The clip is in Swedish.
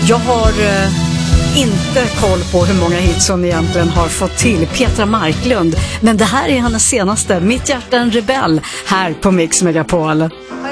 Jag har inte koll på hur många hits hon egentligen har fått till, Petra Marklund. Men det här är hennes senaste, Mitt hjärta en rebell, här på Mix Megapol.